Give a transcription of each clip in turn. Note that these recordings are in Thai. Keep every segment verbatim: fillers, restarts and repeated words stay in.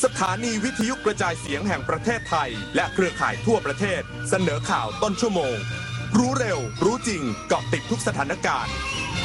สถานีวิทยุกระจายเสียงแห่งประเทศไทยและเครือข่ายทั่วประเทศเสนอข่าวต้นชั่วโมงรู้เร็วรู้จริงเกาะติดทุกสถานการณ์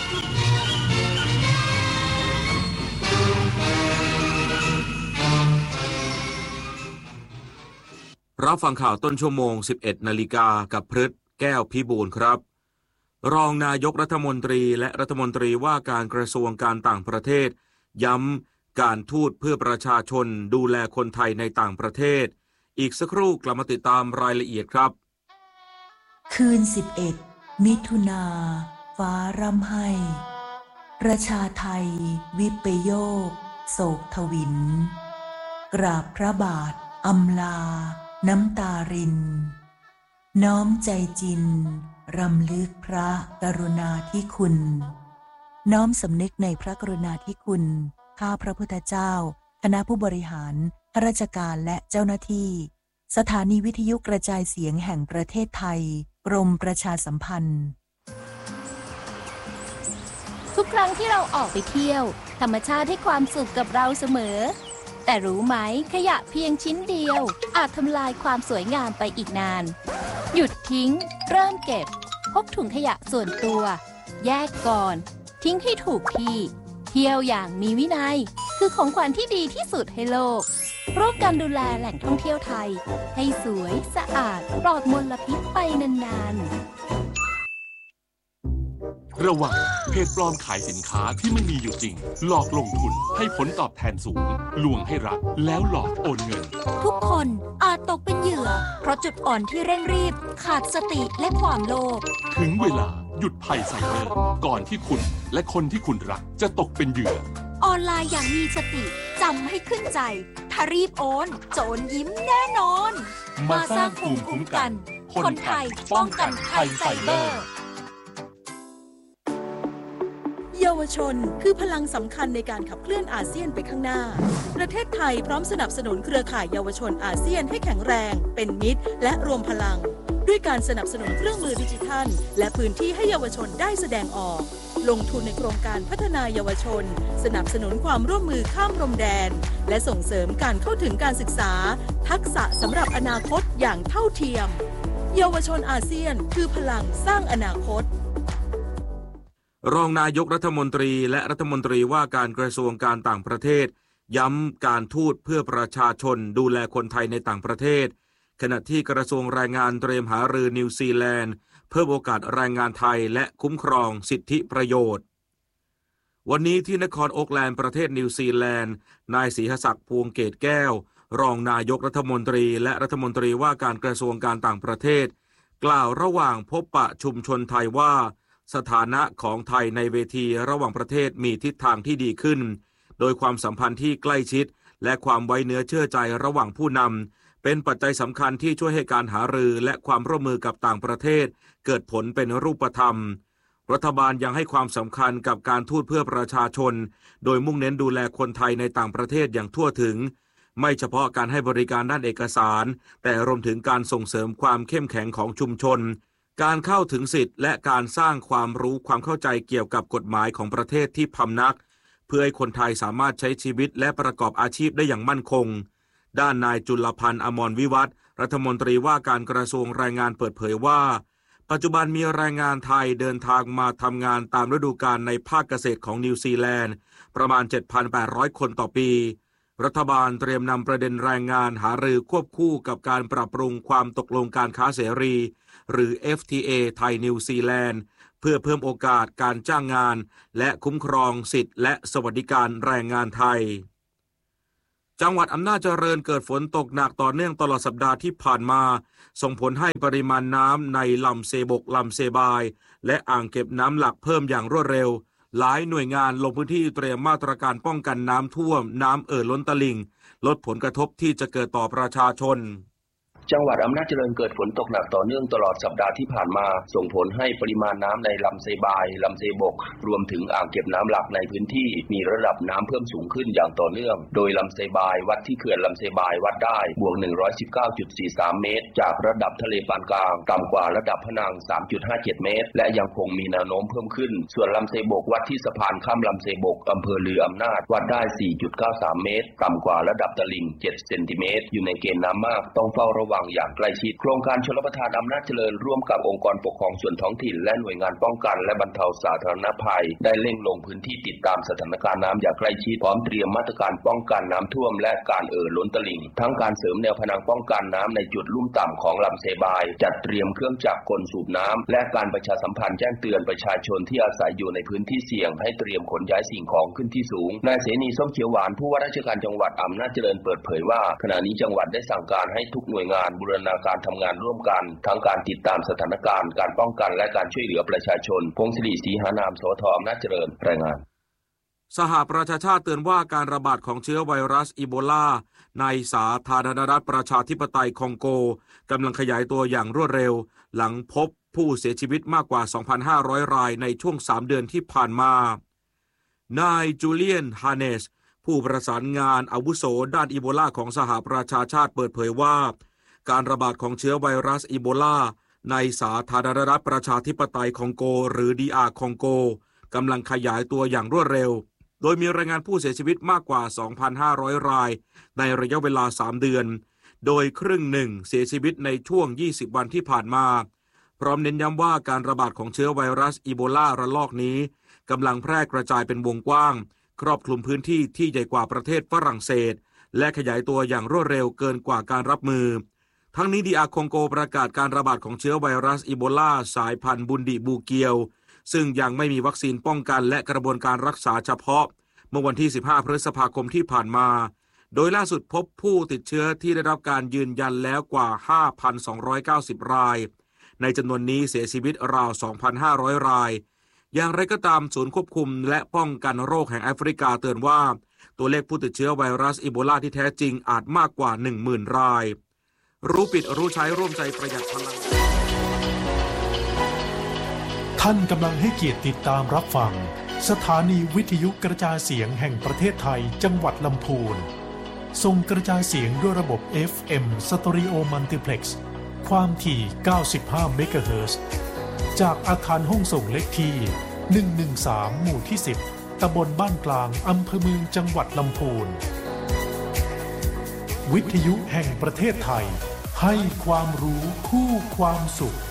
รับฟังข่าวต้นชั่วโมง สิบเอ็ดนาฬิกากับพฤทธิ์แก้วพิบูลครับรองนายกรัฐมนตรีและรัฐมนตรีว่าการกระทรวงการต่างประเทศย้ำการทูตเพื่อประชาชนดูแลคนไทยในต่างประเทศอีกสักครู่กลับมาติดตามรายละเอียดครับคืนสิบเอ็ดมิถุนาฟ้าร่ำไห้ประชาไทยวิปโยคโศกทวินกราบพระบาทอำลาน้ำตารินน้อมใจจินรำลึกพระกรุณาธิคุณน้อมสำนึกในพระกรุณาธิคุณข้าพระพุทธเจ้าคณะผู้บริหารข้าราชการและเจ้าหน้าที่สถานีวิทยุกระจายเสียงแห่งประเทศไทยกรมประชาสัมพันธ์ทุกครั้งที่เราออกไปเที่ยวธรรมชาติให้ความสุขกับเราเสมอแต่รู้ไหมขยะเพียงชิ้นเดียวอาจทำลายความสวยงามไปอีกนานหยุดทิ้งเริ่มเก็บพกถุงขยะส่วนตัวแยกก่อนทิ้งให้ถูกที่เที่ยวอย่างมีวินัยคือของขวัญที่ดีที่สุดให้โลกร่วมกันดูแลแหล่งท่องเที่ยวไทยให้สวยสะอาดปลอดมลพิษไปนานๆระวังเพจปลอมขายสินค้าที่ไม่มีอยู่จริงหลอกลงทุนให้ผลตอบแทนสูงลวงให้รักแล้วหลอกโอนเงินทุกคนอาจตกเป็นเหยื่อเพราะจุดอ่อนที่เร่งรีบขาดสติและความโลภถึงเวลาหยุดภัยไซเบอร์ก่อนที่คุณและคนที่คุณรักจะตกเป็นเหยื่อออนไลน์อย่างมีสติจำให้ขึ้นใจถ้ารีบโอนโจรยิ้มแน่นอนมาสร้างภูมิคุ้มกันคนไทยป้องกันภัยไซเบอร์เยาวชนคือพลังสำคัญในการขับเคลื่อนอาเซียนไปข้างหน้าประเทศไทยพร้อมสนับสนุนเครือข่ายเยาวชนอาเซียนให้แข็งแรงเป็นมิตรและรวมพลังด้วยการสนับสนุนเครื่องมือดิจิทัลและพื้นที่ให้เยาวชนได้แสดงออกลงทุนในโครงการพัฒนาเยาวชนสนับสนุนความร่วมมือข้ามพรมแดนและส่งเสริมการเข้าถึงการศึกษาทักษะสำหรับอนาคตอย่างเท่าเทียมเยาวชนอาเซียนคือพลังสร้างอนาคตรองนายกรัฐมนตรีและรัฐมนตรีว่าการกระทรวงการต่างประเทศย้ำการทูตเพื่อประชาชนดูแลคนไทยในต่างประเทศขณะที่กระทรวงแรงงานเตรียมหารือนิวซีแลนด์เพิ่มโอกาสแรงงานไทยและคุ้มครองสิทธิประโยชน์วันนี้ที่นครโอ๊คแลนด์ประเทศนิวซีแลนด์นายศรีหศักดิ์พวงเกตแก้วรองนายกรัฐมนตรีและรัฐมนตรีว่าการกระทรวงการต่างประเทศกล่าวระหว่างพบปะชุมชนไทยว่าสถานะของไทยในเวทีระหว่างประเทศมีทิศทางที่ดีขึ้นโดยความสัมพันธ์ที่ใกล้ชิดและความไว้เนื้อเชื่อใจระหว่างผู้นำเป็นปัจจัยสำคัญที่ช่วยให้การหารือและความร่วมมือกับต่างประเทศเกิดผลเป็นรูปธรรมรัฐบาลยังให้ความสำคัญกับการทูตเพื่อประชาชนโดยมุ่งเน้นดูแลคนไทยในต่างประเทศอย่างทั่วถึงไม่เฉพาะการให้บริการด้านเอกสารแต่รวมถึงการส่งเสริมความเข้มแข็งของชุมชนการเข้าถึงสิทธิและการสร้างความรู้ความเข้าใจเกี่ยวกับกฎหมายของประเทศที่พำนักเพื่อให้คนไทยสามารถใช้ชีวิตและประกอบอาชีพได้อย่างมั่นคงด้านนายจุลพันธ์อมรวิวัฒน์รัฐมนตรีว่าการกระทรวงแรงงานเปิดเผยว่าปัจจุบันมีแรงงานไทยเดินทางมาทำงานตามฤดูกาลในภาคเกษตรของนิวซีแลนด์ประมาณ เจ็ดพันแปดร้อย คนต่อปีรัฐบาลเตรียมนำประเด็นแรงงานหารือควบคู่กับการปรับปรุงความตกลงการค้าเสรีหรือ เอฟ ที เอ ไทยนิวซีแลนด์เพื่อเพิ่มโอกาสการจ้างงานและคุ้มครองสิทธิและสวัสดิการแรงงานไทยจังหวัดอำนาจเจริญเกิดฝนตกหนักต่อเนื่องตลอดสัปดาห์ที่ผ่านมาส่งผลให้ปริมาณน้ำในลำเซบกลำเซบายและอ่างเก็บน้ำหลักเพิ่มอย่างรวดเร็วหลายหน่วยงานลงพื้นที่เตรียมมาตรการป้องกันน้ำท่วมน้ำเอ่อล้นตลิ่งลดผลกระทบที่จะเกิดต่อประชาชนจังหวัดอำนาจเจริญเกิดฝนตกหนักต่อเนื่องตลอดสัปดาห์ที่ผ่านมาส่งผลให้ปริมาณน้ำในลำเซบายลำเซบกรวมถึงอ่างเก็บน้ำหลักในพื้นที่มีระดับน้ำเพิ่มสูงขึ้นอย่างต่อเนื่องโดยลำเซบายวัดที่เขื่อนลำเซบายวัดได้บวก หนึ่งร้อยสิบเก้าจุดสี่สาม เมตรจากระดับทะเลปานกลางต่ำกว่าระดับพนัง สามจุดห้าเจ็ด เมตรและยังคงมีแนวโน้มเพิ่มขึ้นส่วนลำเซบกวัดที่สะพานข้ามลำเซบกอำเภอลืออำนาจวัดได้ สี่จุดเก้าสาม เมตรต่ำกว่าระดับตลิ่งเจ็ดเซนติเมตรอยู่ในเกณฑ์น้ำมากต้องเฝ้าระวังอย่างใกล้ชิดโครงการชลประทานอำนาจเจริญร่วมกับองค์กรปกครองส่วนท้องถิ่นและหน่วยงานป้องกันและบรรเทาสาธารณภัยได้เร่งลงพื้นที่ติดตามสถานการณ์น้ำอย่างใกล้ชิดพร้อมเตรียมมาตรการป้องกันน้ำท่วมและการเอ่อล้นตลิ่งทั้งการเสริมแนวพนังป้องกันน้ำในจุดลุ่มต่ำของลำเซบายจัดเตรียมเครื่องจักรกลสูบน้ำและการประชาสัมพันธ์แจ้งเตือนประชาชนที่อาศัยอยู่ในพื้นที่เสี่ยงให้เตรียมขนย้ายสิ่งของขึ้นที่สูงนายเสนีส้มเขียวหวานผู้ว่าราชการจังหวัดอำนาจเจริญเปิดเผยว่าขณะนี้จังหวัดได้สั่งการให้ทุกหน่วยงานบูรณาการทำงานร่วมกันทั้งการติดตามสถานการณ์การป้องกันและการช่วยเหลือประชาชนพงศิริศรีหานามสทอำนาจเจริญรายงานสหประชาชาติเตือนว่าการระบาดของเชื้อไวรัสอีโบลาในสาธารณรัฐประชาธิปไตยคองโกกำลังขยายตัวอย่างรวดเร็วหลังพบผู้เสียชีวิตมากกว่า สองพันห้าร้อย รายในช่วงสามเดือนที่ผ่านมานายจูเลียนฮาเนสผู้ประสานงานอาวุโสด้านอีโบลาของสหประชาชาติเปิดเผยว่าการระบาดของเชื้อไวรัสอีโบลาในสาธารณรัฐประชาธิปไตยคองโกหรือ ดี อาร์ คองโกกำลังขยายตัวอย่างรวดเร็วโดยมีรายงานผู้เสียชีวิตมากกว่า สองพันห้าร้อย รายในระยะเวลาสามเดือนโดยครึ่งหนึ่งเสียชีวิตในช่วงยี่สิบวันที่ผ่านมาพร้อมเน้นย้ำว่าการระบาดของเชื้อไวรัสอีโบลาระลอกนี้กำลังแพร่กระจายเป็นวงกว้างครอบคลุมพื้นที่ที่ใหญ่กว่าประเทศฝรั่งเศสและขยายตัวอย่างรวดเร็วเกินกว่าการรับมือทั้งนี้ ดี อาร์ คองโกประกาศการระบาดของเชื้อไวรัสอีโบลาสายพันธุ์บุนดิบูเกียวซึ่งยังไม่มีวัคซีนป้องกันและกระบวนการรักษาเฉพาะเมื่อวันที่สิบห้าพฤษภาคมที่ผ่านมาโดยล่าสุดพบผู้ติดเชื้อที่ได้รับการยืนยันแล้วกว่า ห้าพันสองร้อยเก้าสิบ รายในจำนวนนี้เสียชีวิตราว สองพันห้าร้อย รายอย่างไรก็ตามศูนย์ควบคุมและป้องกันโรคแห่งแอฟริกาเตือนว่าตัวเลขผู้ติดเชื้อไวรัสอีโบลาที่แท้จริงอาจมากกว่า หนึ่งหมื่น รายรู้ปิดรู้ใช้ร่วมใจประหยัดพลังท่านกำลังให้เกียรติติดตามรับฟังสถานีวิทยุกระจายเสียงแห่งประเทศไทยจังหวัดลำพูนส่งกระจายเสียงด้วยระบบ เอฟ เอ็ม Stereo Multiplex ความถี่ เก้าสิบห้า เมกะเฮิรตซ์ จากอาคารห้องส่งเลขที่ หนึ่งหนึ่งสาม หมู่ที่ สิบ ตำบลบ้านกลางอำเภอเมืองจังหวัดลำพูนวิทยุแห่งประเทศไทยให้ความรู้คู่ความสุข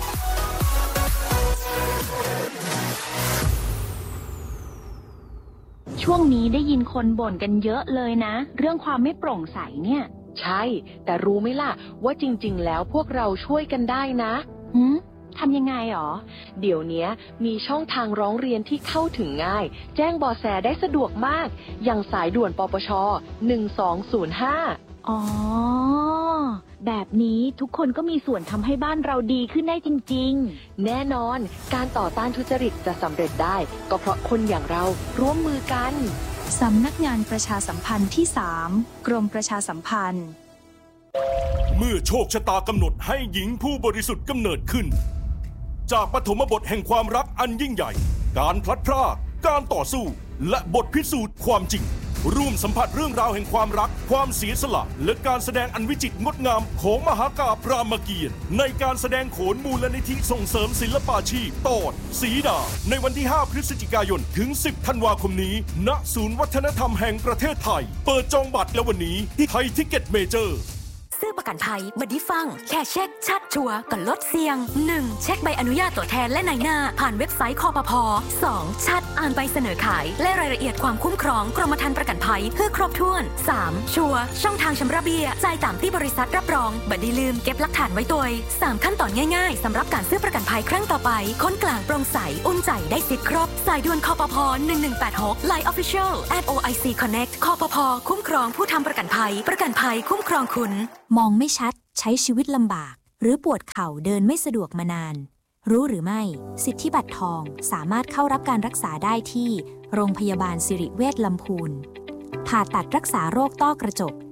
ช่วงนี้ได้ยินคนบ่นกันเยอะเลยนะเรื่องความไม่โปร่งใสเนี่ยใช่แต่รู้ไหมล่ะว่าจริงๆแล้วพวกเราช่วยกันได้นะหืมทำยังไงหรอเดี๋ยวนี้มีช่องทางร้องเรียนที่เข้าถึงง่ายแจ้งเบาะแสได้สะดวกมากอย่างสายด่วนปปชหนึ่งสองศูนย์ห้าอ๋อแบบนี้ทุกคนก็มีส่วนทำให้บ้านเราดีขึ้นได้จริงๆแน่นอนการต่อต้านทุจริตจะสำเร็จได้ก็เพราะคนอย่างเราร่วมมือกันสำนักงานประชาสัมพันธ์ที่สามกรมประชาสัมพันธ์เมื่อโชคชะตากำหนดให้หญิงผู้บริสุทธิ์กำเนิดขึ้นจากปฐมบทแห่งความรักอันยิ่งใหญ่การพลัดพรากการต่อสู้และบทพิสูจน์ความจริงร่วมสัมผัสเรื่องราวแห่งความรักความเสียสละและการแสดงอันวิจิตรงดงามของมหากาพย์รามเกียรติ์ในการแสดงโขนมูลนิธิส่งเสริมศิลปาชีพตอนสีดาในวันที่ห้าพฤศจิกายนถึงสิบธันวาคมนี้ณศูนย์วัฒนธรรมแห่งประเทศไทยเปิดจองบัตรแล้ววันนี้ที่ไทยทิกเก็ตเมเจอร์ซื้อประกันภัยบัดดี้ฟังแค่เช็คชัดชัวร์ก่อนลดเสี่ยง หนึ่ง เช็คใบอนุญาตตัวแทนและนายหน้าผ่านเว็บไซต์คปภ สอง ชัดอ่านใบเสนอขายและรายละเอียดความคุ้มครองกรมธรรม์ประกันภัยเพื่อครบถ้วน สาม ชัวร์ช่องทางชำระเบี้ยจ่ายตามที่บริษัทรับรองบัดดี้ลืมเก็บหลักฐานไว้ตัวสามขั้นตอนง่ายๆสำหรับการซื้อประกันภัยครั้งต่อไปค้นกลางโปร่งใสอุ่นใจได้สิทธิ์ครบสายด่วนคปภ หนึ่งหนึ่งแปดหก ไลน์ Official แอท โอ ไอ ซี Connect คปภคุ้มครองผู้ทำประกันภัยประกันภัยคุ้มครองคุณมองไม่ชัดใช้ชีวิตลำบากหรือปวดเข่าเดินไม่สะดวกมานานรู้หรือไม่สิทธิบัตรทองสามารถเข้ารับการรักษาได้ที่โรงพยาบาลสิริเวชลำพูนผ่าตัดรักษาโรคต้อกระจก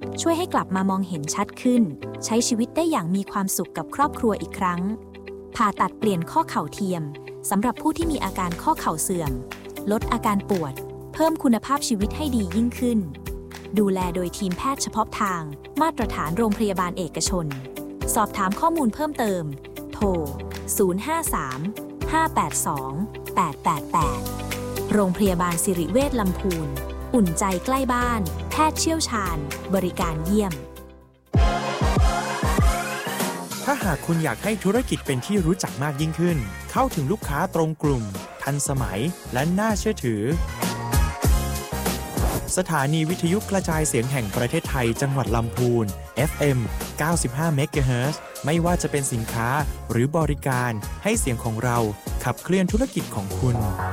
ช่วยให้กลับมามองเห็นชัดขึ้นใช้ชีวิตได้อย่างมีความสุขกับครอบครัวอีกครั้งผ่าตัดเปลี่ยนข้อเข่าเทียมสำหรับผู้ที่มีอาการข้อเข่าเสื่อมลดอาการปวดเพิ่มคุณภาพชีวิตให้ดียิ่งขึ้นดูแลโดยทีมแพทย์เฉพาะทางมาตรฐานโรงพยาบาลเอกชนสอบถามข้อมูลเพิ่มเติมโทรศูนย์ ห้า สาม ห้า แปด สอง แปด แปด แปดโรงพยาบาลสิริเวชลำพูนอุ่นใจใกล้บ้านแพทย์เชี่ยวชาญบริการเยี่ยมถ้าหากคุณอยากให้ธุรกิจเป็นที่รู้จักมากยิ่งขึ้นเข้าถึงลูกค้าตรงกลุ่มทันสมัยและน่าเชื่อถือสถานีวิทยุกระจายเสียงแห่งประเทศไทยจังหวัดลำพูน เอฟ เอ็ม เก้าสิบห้า เมกะเฮิรตซ์ ไม่ว่าจะเป็นสินค้าหรือบริการให้เสียงของเราขับเคลื่อนธุรกิจของคุณ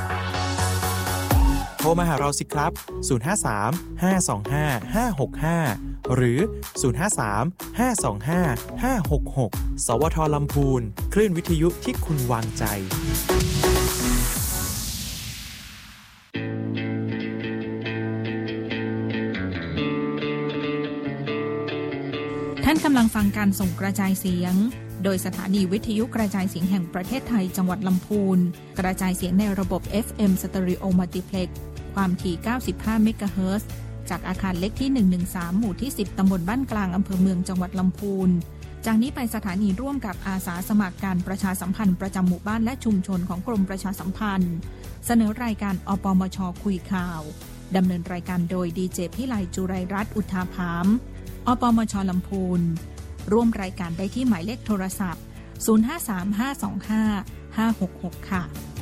โทรมาหาเราสิครับศูนย์ ห้า สาม ห้า สอง ห้า ห้า หก ห้าหรือศูนย์ ห้า สาม ห้า สอง ห้า ห้า หก หกสวทลำพูนคลื่นวิทยุที่คุณวางใจท่านกำลังฟังการส่งกระจายเสียงโดยสถานีวิทยุกระจายเสียงแห่งประเทศไทยจังหวัดลำพูนกระจายเสียงในระบบ เอฟ เอ็ม Stereo Multiplex ความถี่ เก้าสิบห้า เมกะเฮิรตซ์ จากอาคารเล็กที่ หนึ่งหนึ่งสาม หมู่ที่ สิบ ตำบลบ้านกลางอำเภอเมืองจังหวัดลำพูนจากนี้ไปสถานีร่วมกับอาสาสมัครการประชาสัมพันธ์ประจำหมู่บ้านและชุมชนของกรมประชาสัมพันธ์เสนอรายการอปมช.คุยข่าวดำเนินรายการโดยดีเจพิไลจุไรรัตน์อุทาภามอปมช.ลำพูนร่วมรายการได้ที่หมายเลขโทรศัพท์ศูนย์ ห้า สาม ห้า สอง ห้า ห้า หก หกค่ะ